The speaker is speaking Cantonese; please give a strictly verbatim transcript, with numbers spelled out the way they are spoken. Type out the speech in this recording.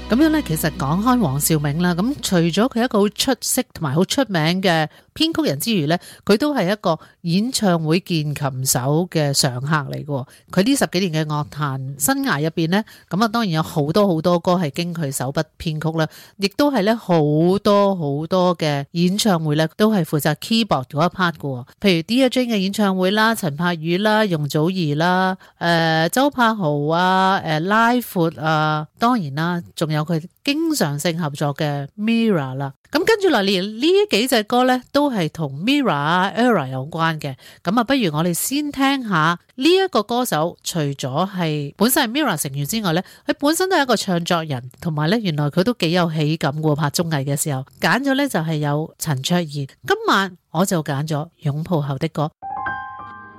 咁樣咧，其實講開黃兆銘啦，咁除咗佢一個好出色同埋好出名嘅編曲人之餘咧，佢都係一個演唱會鍵琴手嘅常客嚟嘅。佢呢十幾年嘅樂壇生涯入邊咧，咁啊當然有好多好多歌係經佢手筆編曲啦，亦都係咧好多好多嘅演唱會咧都係負責 keyboard 嗰一 part 嘅。譬如 Dear Jane 嘅演唱會啦、陳柏宇啦、容祖兒啦、誒、呃、周柏豪啊、誒拉闊啊，當然啦，仲有有佢經常性合作嘅 Mirror 啦，咁跟住落嚟呢幾隻歌呢，都係同 Mirror 啊 Era 有關嘅。咁啊，不如我哋先聽下呢一個歌手，除咗係本身係 Mirror 成員之外呢，佢本身都係一個唱作人，同埋呢原來佢都幾有喜感嘅。拍綜藝嘅時候揀咗呢就係有陳卓賢，今晚我就揀咗擁抱後的歌。